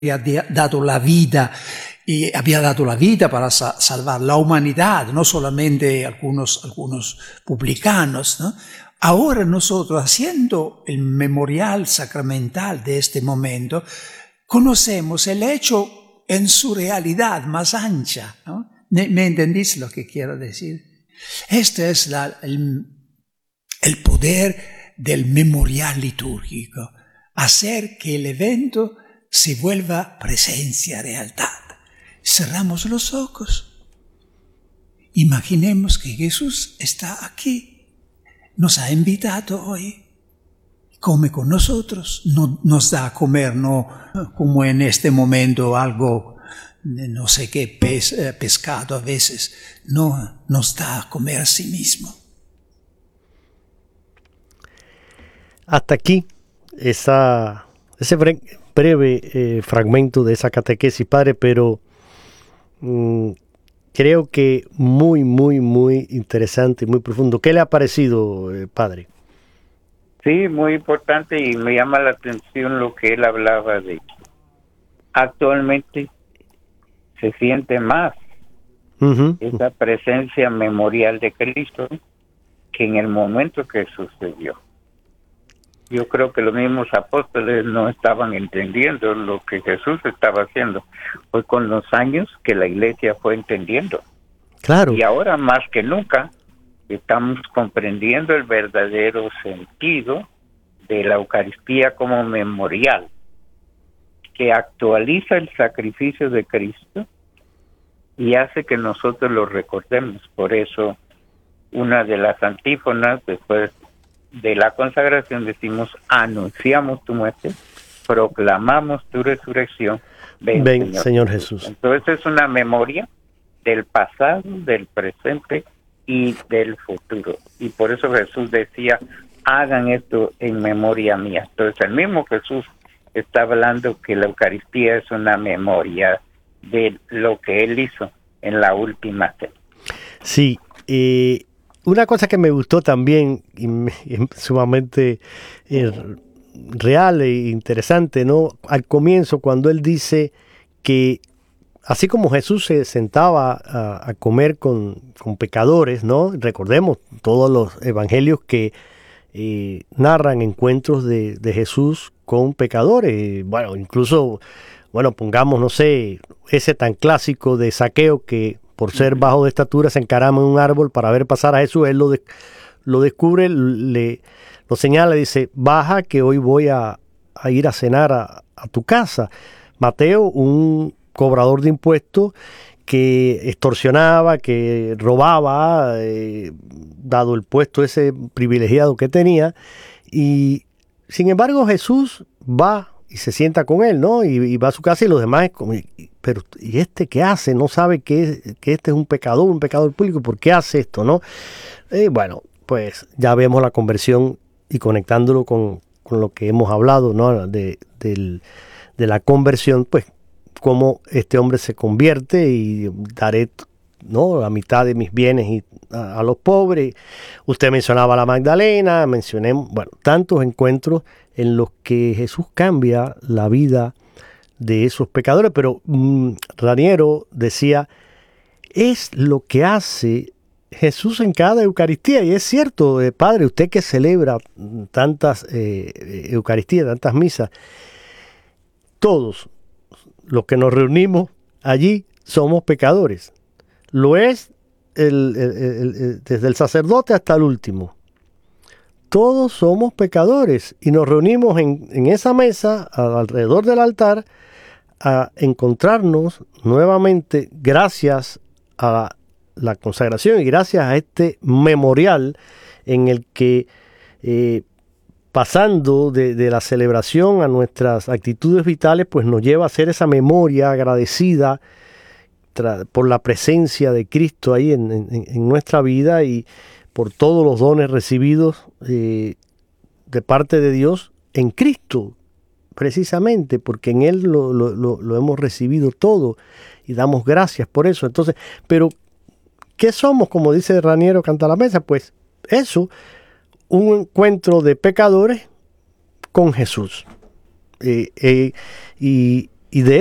dado la vida y había dado la vida para salvar la humanidad, no solamente algunos publicanos, ¿no? Ahora nosotros, haciendo el memorial sacramental de este momento, conocemos el hecho en su realidad más ancha, ¿no? ¿Me entendís lo que quiero decir? Este es el poder del memorial litúrgico, hacer que el evento se vuelva presencia, realidad. Cerramos los ojos. Imaginemos que Jesús está aquí. Nos ha invitado hoy. Come con nosotros. No nos da a comer, no como en este momento algo, no sé qué, pescado a veces. No, nos da a comer a sí mismo. Hasta aquí ese breve fragmento de esa catequesis, padre, pero creo que muy, muy, muy interesante y muy profundo. ¿Qué le ha parecido, padre? Sí, muy importante, y me llama la atención lo que él hablaba de que actualmente se siente más esa presencia memorial de Cristo que en el momento que sucedió. Yo creo que los mismos apóstoles no estaban entendiendo lo que Jesús estaba haciendo. Fue con los años que la iglesia fue entendiendo. Claro. Y ahora más que nunca estamos comprendiendo el verdadero sentido de la Eucaristía como memorial, que actualiza el sacrificio de Cristo y hace que nosotros lo recordemos. Por eso, una de las antífonas después de la consagración decimos: anunciamos tu muerte, proclamamos tu resurrección, ven Señor Jesús. Entonces es una memoria del pasado, del presente y del futuro. Y por eso Jesús decía: hagan esto en memoria mía. Entonces el mismo Jesús está hablando que la Eucaristía es una memoria de lo que Él hizo en la última cena. Sí, una cosa que me gustó también, y sumamente real e interesante, ¿no? Al comienzo, cuando él dice que así como Jesús se sentaba a comer con pecadores, ¿no? Recordemos todos los evangelios que narran encuentros de Jesús con pecadores. Bueno, incluso, pongamos, no sé, ese tan clásico de Zaqueo que por ser bajo de estatura se encarama en un árbol para ver pasar a Jesús. Él lo descubre, lo señala y dice: baja que hoy voy a ir a cenar a tu casa. Mateo, un cobrador de impuestos que extorsionaba, que robaba, dado el puesto ese privilegiado que tenía, y sin embargo Jesús va y se sienta con él, ¿no? Y va a su casa, y los demás, pero ¿y este qué hace? No sabe que este es un pecador público, ¿por qué hace esto, no? Pues ya vemos la conversión, y conectándolo con lo que hemos hablado, ¿no? De la conversión, pues cómo este hombre se convierte, y daré, ¿no?, la mitad de mis bienes a los pobres. Usted mencionaba a la Magdalena, tantos encuentros en los que Jesús cambia la vida de esos pecadores. Pero Raniero decía: es lo que hace Jesús en cada Eucaristía. Y es cierto, padre, usted que celebra tantas Eucaristías, tantas misas, todos los que nos reunimos allí somos pecadores. Lo es desde el sacerdote hasta el último. Todos somos pecadores, y nos reunimos en esa mesa alrededor del altar a encontrarnos nuevamente gracias a la consagración y gracias a este memorial en el que pasando de la celebración a nuestras actitudes vitales, pues nos lleva a hacer esa memoria agradecida por la presencia de Cristo ahí en nuestra vida, y por todos los dones recibidos de parte de Dios en Cristo, precisamente porque en Él lo hemos recibido todo, y damos gracias por eso. Entonces, pero ¿qué somos? Como dice Raniero Cantalamessa, pues eso, un encuentro de pecadores con Jesús. Y Y de